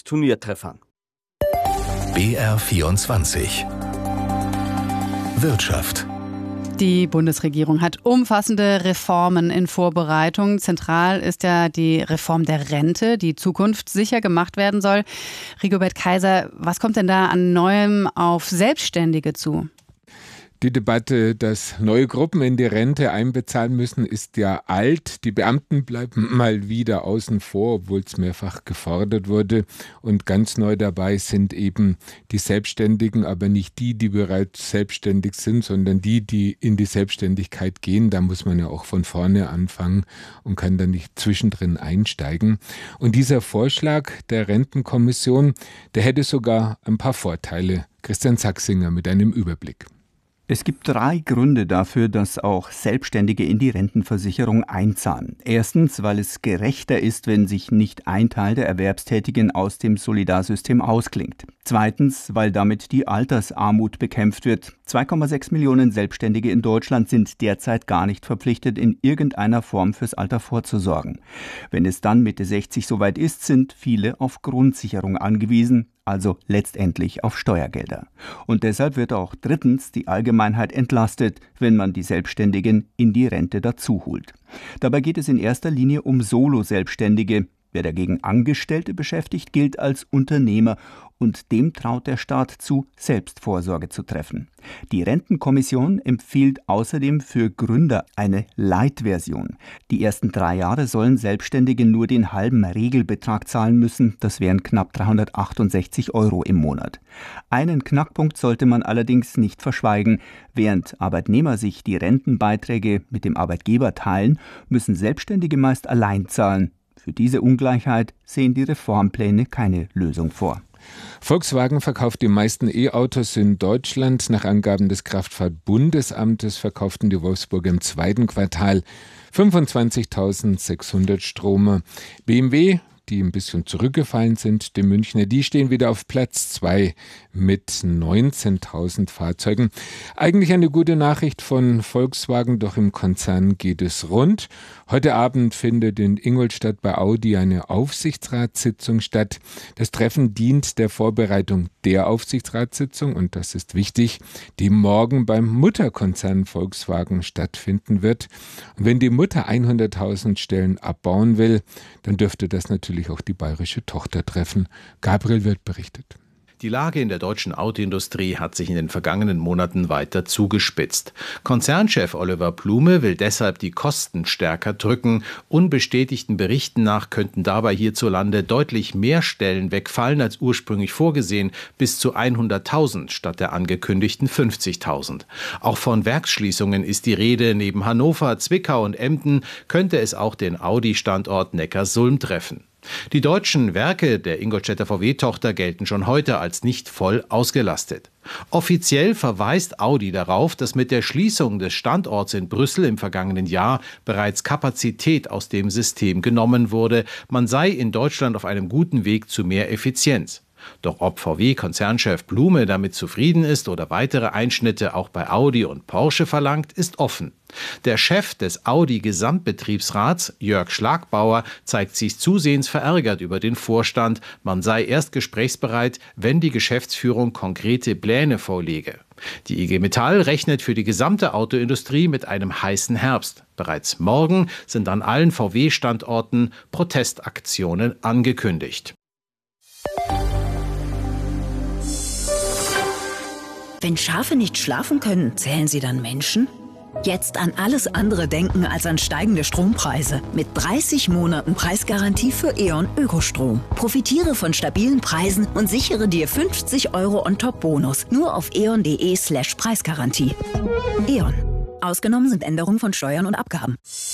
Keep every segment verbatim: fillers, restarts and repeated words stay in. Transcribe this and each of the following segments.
Turniertreffern. B R vierundzwanzig Wirtschaft. Die Bundesregierung hat umfassende Reformen in Vorbereitung. Zentral ist ja die Reform der Rente, die zukunftssicher gemacht werden soll. Rigobert Kaiser, was kommt denn da an Neuem auf Selbstständige zu? Die Debatte, dass neue Gruppen in die Rente einbezahlen müssen, ist ja alt. Die Beamten bleiben mal wieder außen vor, obwohl es mehrfach gefordert wurde. Und ganz neu dabei sind eben die Selbstständigen, aber nicht die, die bereits selbstständig sind, sondern die, die in die Selbstständigkeit gehen. Da muss man ja auch von vorne anfangen und kann dann nicht zwischendrin einsteigen. Und dieser Vorschlag der Rentenkommission, der hätte sogar ein paar Vorteile. Christian Sachsinger mit einem Überblick. Es gibt drei Gründe dafür, dass auch Selbstständige in die Rentenversicherung einzahlen. Erstens, weil es gerechter ist, wenn sich nicht ein Teil der Erwerbstätigen aus dem Solidarsystem ausklingt. Zweitens, weil damit die Altersarmut bekämpft wird. zwei Komma sechs Millionen Selbstständige in Deutschland sind derzeit gar nicht verpflichtet, in irgendeiner Form fürs Alter vorzusorgen. Wenn es dann Mitte sechzig soweit ist, sind viele auf Grundsicherung angewiesen, also letztendlich auf Steuergelder. Und deshalb wird auch drittens die Allgemeinheit entlastet, wenn man die Selbstständigen in die Rente dazu holt. Dabei geht es in erster Linie um Solo-Selbstständige. Wer dagegen Angestellte beschäftigt, gilt als Unternehmer und dem traut der Staat zu, Selbstvorsorge zu treffen. Die Rentenkommission empfiehlt außerdem für Gründer eine Light-Version. Die ersten drei Jahre sollen Selbstständige nur den halben Regelbetrag zahlen müssen, das wären knapp dreihundertachtundsechzig Euro im Monat. Einen Knackpunkt sollte man allerdings nicht verschweigen. Während Arbeitnehmer sich die Rentenbeiträge mit dem Arbeitgeber teilen, müssen Selbstständige meist allein zahlen. Für diese Ungleichheit sehen die Reformpläne keine Lösung vor. Volkswagen verkauft die meisten E-Autos in Deutschland. Nach Angaben des Kraftfahrtbundesamtes verkauften die Wolfsburger im zweiten Quartal fünfundzwanzigtausendsechshundert Stromer. B M W, die ein bisschen zurückgefallen sind, die Münchner, die stehen wieder auf Platz zwei mit neunzehntausend Fahrzeugen. Eigentlich eine gute Nachricht von Volkswagen, doch im Konzern geht es rund. Heute Abend findet in Ingolstadt bei Audi eine Aufsichtsratssitzung statt. Das Treffen dient der Vorbereitung der Aufsichtsratssitzung, und das ist wichtig, die morgen beim Mutterkonzern Volkswagen stattfinden wird. Und wenn die Mutter hunderttausend Stellen abbauen will, dann dürfte das natürlich auch die bayerische Tochter treffen. Gabriel Wirth berichtet. Die Lage in der deutschen Autoindustrie hat sich in den vergangenen Monaten weiter zugespitzt. Konzernchef Oliver Blume will deshalb die Kosten stärker drücken. Unbestätigten Berichten nach könnten dabei hierzulande deutlich mehr Stellen wegfallen als ursprünglich vorgesehen, bis zu hunderttausend statt der angekündigten fünfzigtausend. Auch von Werksschließungen ist die Rede. Neben Hannover, Zwickau und Emden könnte es auch den Audi-Standort Neckarsulm treffen. Die deutschen Werke der Ingolstädter V W-Tochter gelten schon heute als nicht voll ausgelastet. Offiziell verweist Audi darauf, dass mit der Schließung des Standorts in Brüssel im vergangenen Jahr bereits Kapazität aus dem System genommen wurde. Man sei in Deutschland auf einem guten Weg zu mehr Effizienz. Doch ob V W-Konzernchef Blume damit zufrieden ist oder weitere Einschnitte auch bei Audi und Porsche verlangt, ist offen. Der Chef des Audi-Gesamtbetriebsrats, Jörg Schlagbauer, zeigt sich zusehends verärgert über den Vorstand. Man sei erst gesprächsbereit, wenn die Geschäftsführung konkrete Pläne vorlege. Die I G Metall rechnet für die gesamte Autoindustrie mit einem heißen Herbst. Bereits morgen sind an allen V W-Standorten Protestaktionen angekündigt. Wenn Schafe nicht schlafen können, zählen sie dann Menschen? Jetzt an alles andere denken als an steigende Strompreise. Mit dreißig Monaten Preisgarantie für E.ON Ökostrom. Profitiere von stabilen Preisen und sichere dir fünfzig Euro on-top-Bonus. Nur auf eon.de slash Preisgarantie. E.ON. Ausgenommen sind Änderungen von Steuern und Abgaben.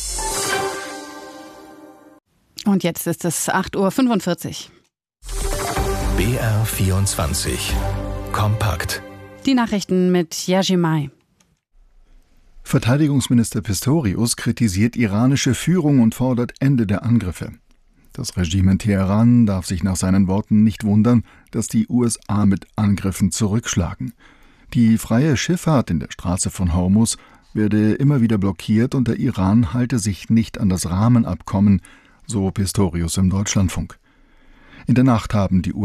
Und jetzt ist es acht Uhr fünfundvierzig. B R vierundzwanzig. Kompakt. Die Nachrichten mit Yajimai. Verteidigungsminister Pistorius kritisiert iranische Führung und fordert Ende der Angriffe. Das Regime in Teheran darf sich nach seinen Worten nicht wundern, dass die U S A mit Angriffen zurückschlagen. Die freie Schifffahrt in der Straße von Hormuz werde immer wieder blockiert und der Iran halte sich nicht an das Rahmenabkommen, so Pistorius im Deutschlandfunk. In der Nacht haben die